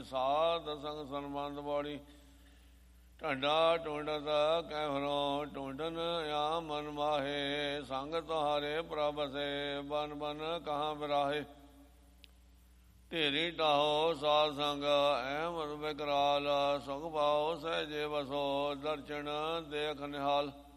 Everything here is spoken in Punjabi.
ਸਾਧ ਸੰਗ ਸਨਮੰਦ ਬੋੜੀ ਢੰਡਾ ਟੁੰਡਤ ਕੈਫਰੋਂ ਟੁੰਡਨ ਆ ਮਨ ਮਾਹੇ ਸੰਗ ਤੁਹਾਰੇ ਪ੍ਰਭ ਸੇ ਬਨ ਬਨ ਕਹਾਂ ਬਿਰਾਹੇ ਢੇਰੀ ਢਾਹੋ ਸਾਧ ਸੰਗ ਅਹਿਮਦ ਬਿਕਰਾਲ ਸੁਖ ਪਾਓ ਸਹਿਜੇ ਵਸੋ ਦਰਸ਼ਨ ਦੇਖ ਨਿਹਾਲ